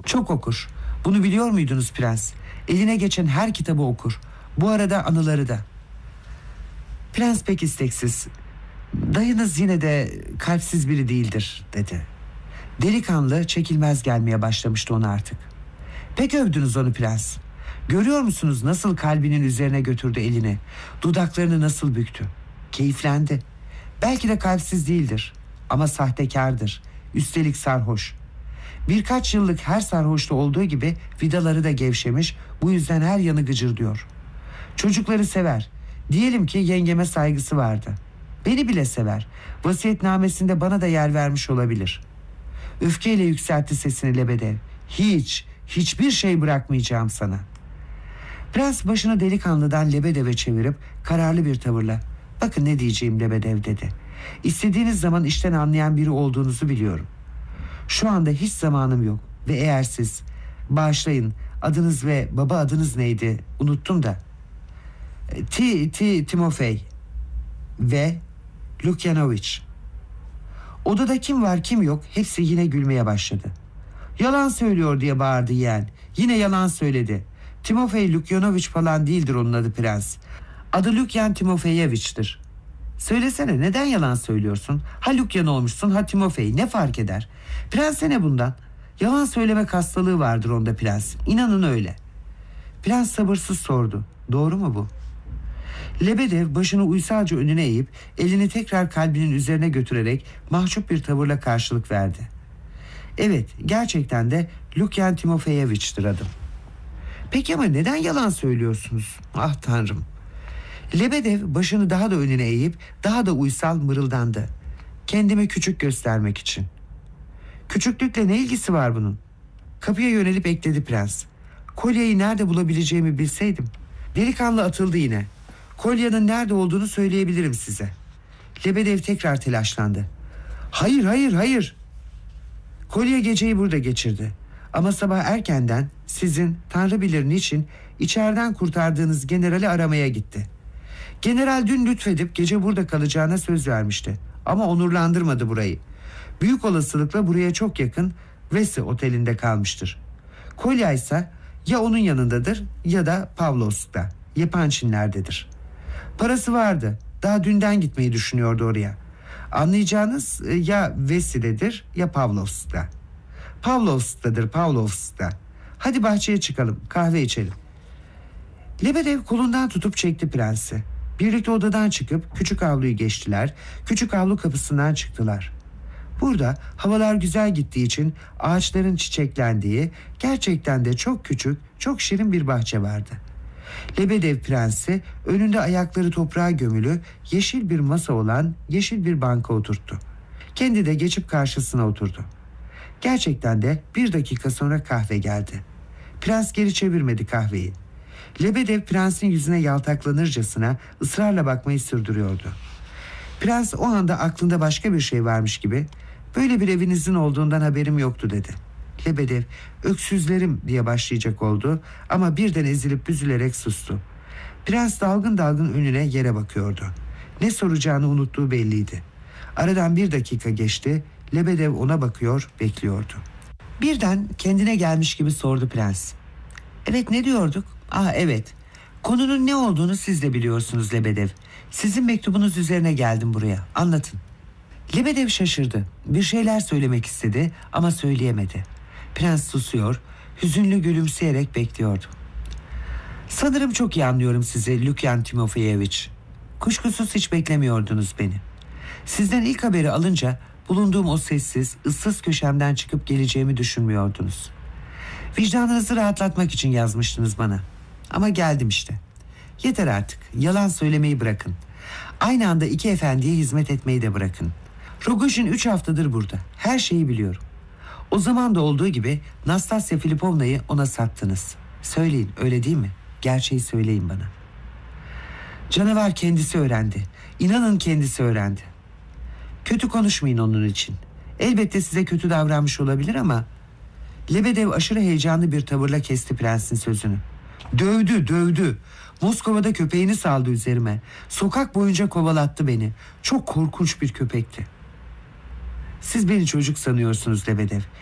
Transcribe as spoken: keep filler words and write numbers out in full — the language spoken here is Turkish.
Çok okur. Bunu biliyor muydunuz prens? Eline geçen her kitabı okur. Bu arada anıları da. Prens pek isteksiz. Dayınız yine de kalpsiz biri değildir dedi. Delikanlı çekilmez gelmeye başlamıştı ona artık. Pek övdünüz onu prens. Görüyor musunuz nasıl kalbinin üzerine götürdü elini? Dudaklarını nasıl büktü? Keyiflendi. Belki de kalpsiz değildir. Ama sahtekardır. Üstelik sarhoş. Birkaç yıllık her sarhoşta olduğu gibi vidaları da gevşemiş. Bu yüzden her yanı gıcırdıyor. Çocukları sever. Diyelim ki yengeme saygısı vardı. Beni bile sever. Vasiyetnamesinde bana da yer vermiş olabilir. Öfkeyle yükseltti sesini Lebedev. Hiç, hiçbir şey bırakmayacağım sana. Prens başını delikanlıdan Lebedev'e çevirip kararlı bir tavırla bakın ne diyeceğim Lebedev dedi. İstediğiniz zaman işten anlayan biri olduğunuzu biliyorum. Şu anda hiç zamanım yok ve eğer siz bağışlayın adınız ve baba adınız neydi unuttum da Ti Ti Timofey ve Lukyanoviç. Odada kim var kim yok hepsi yine gülmeye başladı. Yalan söylüyor diye bağırdı yeğen. Yine yalan söyledi. Timofey Lukyanoviç falan değildir onun adı prens. Adı Lukyan Timofeyeviç'tir. Söylesene neden yalan söylüyorsun? Ha Lukyan olmuşsun ha Timofey ne fark eder? Prense ne bundan? Yalan söylemek hastalığı vardır onda prens. İnanın öyle. Prens sabırsız sordu. Doğru mu bu? Lebedev başını uysalca önüne eğip elini tekrar kalbinin üzerine götürerek mahcup bir tavırla karşılık verdi. Evet gerçekten de Lukyan Timofeyeviç'tir adım. Peki ama neden yalan söylüyorsunuz? Ah tanrım. Lebedev başını daha da önüne eğip daha da uysal mırıldandı. Kendimi küçük göstermek için. Küçüklükle ne ilgisi var bunun? Kapıya yönelip ekledi prens. Kolyeyi nerede bulabileceğimi bilseydim. Delikanlı atıldı yine. Kolyenin nerede olduğunu söyleyebilirim size. Lebedev tekrar telaşlandı. Hayır hayır hayır. Kolye geceyi burada geçirdi. Ama sabah erkenden sizin Tanrı bilir niçin içeriden kurtardığınız generali aramaya gitti. General dün lütfedip gece burada kalacağına söz vermişti. Ama onurlandırmadı burayı. Büyük olasılıkla buraya çok yakın Vesi Oteli'nde kalmıştır. Kolya ise ya onun yanındadır ya da Pavlovsk'ta, Yepançinler'dedir. Parası vardı. Daha dünden gitmeyi düşünüyordu oraya. Anlayacağınız ya Vesi'dedir ya Pavlovsk'ta. Pavlovsk'tadır Pavlovsk'ta. Hadi bahçeye çıkalım kahve içelim. Lebedev kolundan tutup çekti prensi. Birlikte odadan çıkıp küçük avluyu geçtiler. Küçük avlu kapısından çıktılar. Burada havalar güzel gittiği için ağaçların çiçeklendiği gerçekten de çok küçük, çok şirin bir bahçe vardı. Lebedev prensi önünde ayakları toprağa gömülü yeşil bir masa olan yeşil bir banka oturttu. Kendi de geçip karşısına oturdu. Gerçekten de bir dakika sonra kahve geldi. Prens geri çevirmedi kahveyi. Lebedev prensin yüzüne yaltaklanırcasına ısrarla bakmayı sürdürüyordu. Prens o anda aklında başka bir şey varmış gibi böyle bir evinizin olduğundan haberim yoktu dedi. Lebedev öksüzlerim diye başlayacak oldu ama birden ezilip büzülerek sustu. Prens dalgın dalgın önüne yere bakıyordu. Ne soracağını unuttuğu belliydi. Aradan bir dakika geçti. Lebedev ona bakıyor, bekliyordu. Birden kendine gelmiş gibi sordu prens. Evet ne diyorduk? Ah evet. Konunun ne olduğunu siz de biliyorsunuz Lebedev. Sizin mektubunuz üzerine geldim buraya. Anlatın. Lebedev şaşırdı. Bir şeyler söylemek istedi ama söyleyemedi. Prens susuyor, hüzünlü gülümseyerek bekliyordu. Sanırım çok iyi anlıyorum sizi Lukyan Timofeyeviç. Kuşkusuz hiç beklemiyordunuz beni. Sizden ilk haberi alınca bulunduğum o sessiz, ıssız köşemden çıkıp geleceğimi düşünmüyordunuz. Vicdanınızı rahatlatmak için yazmıştınız bana. Ama geldim işte. Yeter artık. Yalan söylemeyi bırakın. Aynı anda iki efendiye hizmet etmeyi de bırakın. Rogojin üç haftadır burada. Her şeyi biliyorum. O zaman da olduğu gibi Nastasya Filipovna'yı ona sattınız. Söyleyin öyle değil mi? Gerçeği söyleyin bana. Canavar kendisi öğrendi. İnanın kendisi öğrendi. Kötü konuşmayın onun için. Elbette size kötü davranmış olabilir ama... Lebedev aşırı heyecanlı bir tavırla kesti prensin sözünü. Dövdü, dövdü. Moskova'da köpeğini saldı üzerime. Sokak boyunca kovalattı beni. Çok korkunç bir köpekti. Siz beni çocuk sanıyorsunuz Lebedev.